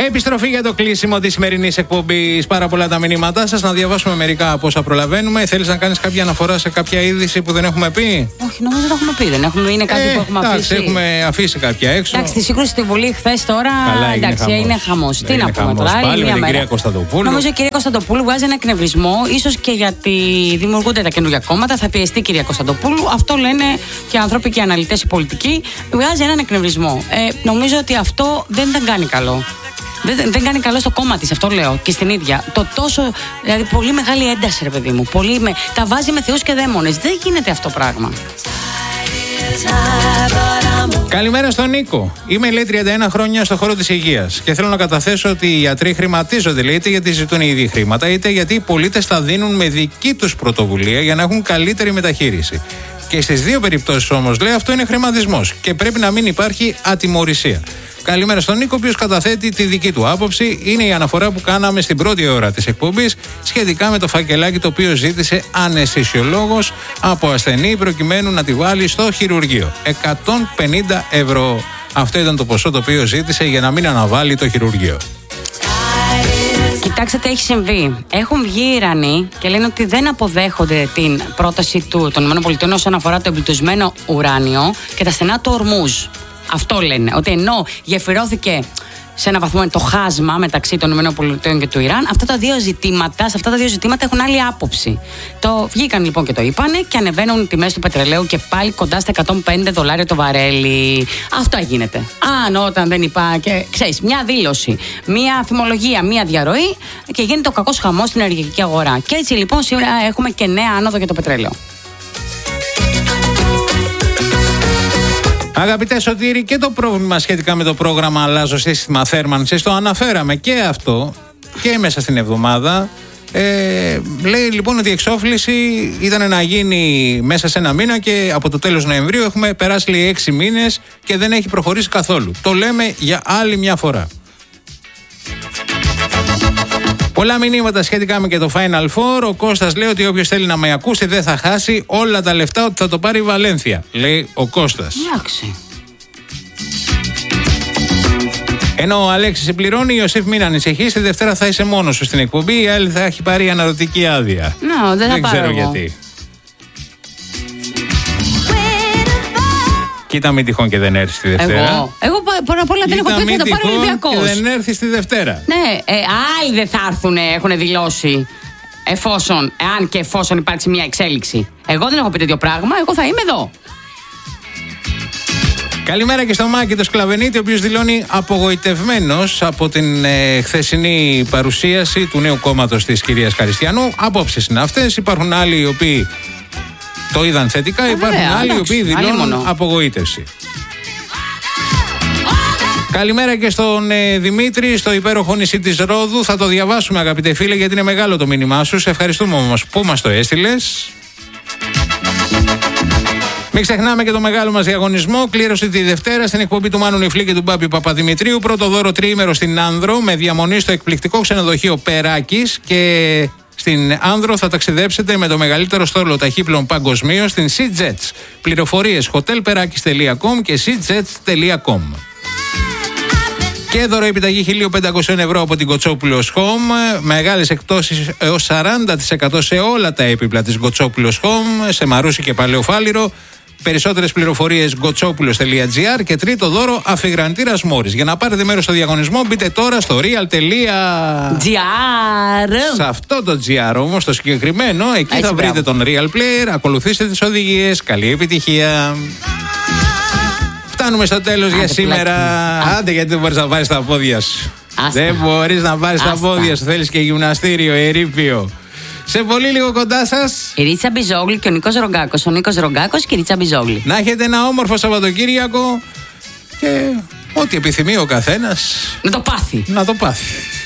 Επιστροφή για το κλείσιμο της σημερινής εκπομπής. Πάρα πολλά τα μηνύματά σας. Να διαβάσουμε μερικά από όσα προλαβαίνουμε. Θέλεις να κάνεις κάποια αναφορά σε κάποια είδηση που δεν έχουμε πει? Όχι, νομίζω δεν έχουμε πει. Δεν έχουμε, είναι κάτι που έχουμε αφήσει. Έχουμε αφήσει κάποια έξω. Εντάξει, τη σύγκρουση στη Βουλή χθες τώρα. Καλά, εντάξει, είναι χαμός. Τι να πούμε τώρα. Πάλι με την κυρία Κωνσταντοπούλου. Νομίζω η κυρία Κωνσταντοπούλου βγάζει ένα εκνευρισμό. Ίσως και γιατί δημιουργούνται τα καινούργια κόμματα. Θα πιεστεί η κυρία Κωνσταντοπούλου. Αυτό λένε και άνθρωποι και αναλυτές, οι πολιτικοί. Βγάζει έναν εκνευρισμό. Νομίζω ότι αυτό δεν τα κάνει καλό. Δεν κάνει καλό στο κόμμα της, αυτό λέω. Και στην ίδια. Το τόσο. Δηλαδή, πολύ μεγάλη ένταση, ρε παιδί μου. Τα βάζει με θεούς και δαίμονες. Δεν γίνεται αυτό πράγμα. Καλημέρα στον Νίκο. Είμαι, λέει, 31 χρόνια στο χώρο της υγείας και θέλω να καταθέσω ότι οι ιατροί χρηματίζονται, λέει, είτε γιατί ζητούν ήδη χρήματα, είτε γιατί οι πολίτες τα δίνουν με δική τους πρωτοβουλία για να έχουν καλύτερη μεταχείριση. Και στις δύο περιπτώσεις όμως, λέει, αυτό είναι χρηματισμός και πρέπει να μην υπάρχει ατιμωρησία. Καλημέρα στον Νίκο, ο οποίος καταθέτει τη δική του άποψη. Είναι η αναφορά που κάναμε στην πρώτη ώρα της εκπομπής σχετικά με το φακελάκι το οποίο ζήτησε αναισθησιολόγος από ασθενή προκειμένου να τη βάλει στο χειρουργείο. 150 ευρώ. Αυτό ήταν το ποσό το οποίο ζήτησε για να μην αναβάλει το χειρουργείο. Κοιτάξτε τι έχει συμβεί. Έχουν βγει οι Ιρανοί και λένε ότι δεν αποδέχονται την πρόταση των ΗΠΑ όσον αφορά το εμπλουτισμένο ουράνιο και τα στενά του Ορμούζ. Αυτό λένε. Ότι ενώ γεφυρώθηκε σε ένα βαθμό το χάσμα μεταξύ των ΗΠΑ και του Ιράν, σε αυτά τα δύο ζητήματα έχουν άλλη άποψη. Βγήκαν λοιπόν και το είπανε και ανεβαίνουν οι τιμές του πετρελαίου και πάλι κοντά στα $105 το βαρέλι. Αυτό γίνεται. Όταν δεν υπάρχει, ξέρεις, μια δήλωση, μια φημολογία, μια διαρροή και γίνεται ο κακός χαμός στην ενεργειακή αγορά. Και έτσι λοιπόν σήμερα έχουμε και νέα άνοδο για το πετρέλαιο. Αγαπητέ Σωτήρη, και το πρόβλημα σχετικά με το πρόγραμμα Αλλάζω σύστημα θέρμανσης το αναφέραμε και αυτό και μέσα στην εβδομάδα. Λέει λοιπόν ότι η εξόφληση ήταν να γίνει μέσα σε ένα μήνα και από το τέλος Νοεμβρίου έχουμε περάσει, λέει, 6 μήνες και δεν έχει προχωρήσει καθόλου. Το λέμε για άλλη μια φορά. Πολλά μηνύματα σχετικά με και το Final Four. Ο Κώστας λέει ότι όποιος θέλει να με ακούσει δεν θα χάσει όλα τα λεφτά, ότι θα το πάρει η Βαλένθια. Λέει ο Κώστας. Εντάξει. Ενώ ο Αλέξης συμπληρώνει, Ιωσήφ, μην ανησυχείς, τη Δευτέρα θα είσαι μόνος σου στην εκπομπή, η άλλη θα έχει πάρει αναρωτική άδεια. Δεν ξέρω εγώ. Γιατί. Κοίτα μην τυχόν και δεν έρθει τη Δευτέρα. Εγώ πρώτα απ' όλα δεν έχω πει ότι θα το πάρει ο Ολυμπιακός. Και δεν έρθει τη Δευτέρα. Ναι, άλλοι δεν θα έρθουν, έχουν δηλώσει. Εάν και εφόσον υπάρξει μια εξέλιξη. Εγώ δεν έχω πει τέτοιο πράγμα, εγώ θα είμαι εδώ. Καλημέρα και στο Μάκη το Σκλαβενίτη, ο οποίος δηλώνει απογοητευμένος από την χθεσινή παρουσίαση του νέου κόμματος της κυρίας Χαριστιανού. Απόψεις είναι αυτές. Υπάρχουν άλλοι οι οποίοι το είδαν θετικά, υπάρχουν άλλοι οι οποίοι δηλώνουν απογοήτευση. Καλημέρα και στον Δημήτρη, στο υπέροχο νησί της Ρόδου. Θα το διαβάσουμε, αγαπητέ φίλε, γιατί είναι μεγάλο το μήνυμά σου. Σε ευχαριστούμε όμως που μας το έστειλες. Μην ξεχνάμε και το μεγάλο μας διαγωνισμό. Κλήρωση τη Δευτέρα στην εκπομπή του Μάνου Νιφλή και του Μπάμπη Παπαδημητρίου. Πρώτο δώρο τριήμερο στην Άνδρο με διαμονή στο εκπληκτικό ξενοδοχείο Περάκης. Και στην Άνδρο θα ταξιδέψετε με το μεγαλύτερο στόλο ταχύπλων παγκοσμίως στην SeaJets. Πληροφορίες hotelperakis.com και seajets.com. Και δώρο επιταγή 1.500 ευρώ από την Κοτσόπουλος Home. Μεγάλες εκτόσεις έως 40% σε όλα τα έπιπλα της Κοτσόπουλος Home, σε Μαρούσι και Παλαιοφάλιρο. Περισσότερες πληροφορίες gotsopoulos.gr. Και τρίτο δώρο αφιγραντήρας Μόρις. Για να πάρετε μέρος στο διαγωνισμό μπείτε τώρα στο real.gr. Σε αυτό το GR όμως, το συγκεκριμένο, εκεί έτσι θα βρείτε τον Real Player. Ακολουθήστε τις οδηγίες. Καλή επιτυχία. Φτάνουμε στο τέλος για σήμερα. Άντε, γιατί δεν μπορείς να πάρεις τα πόδια σου. Δεν μπορείς να πάρεις τα πόδια σου. Θέλεις και γυμναστήριο, ερείπιο. Σε πολύ λίγο κοντά σας η Ρίτσα Μπιζόγλη και ο Νίκος Ρογκάκος. Ο Νίκος Ρογκάκος και η Ρίτσα Μπιζόγλη. Να έχετε ένα όμορφο Σαββατοκύριακο και ό,τι επιθυμεί ο καθένας να το πάθει.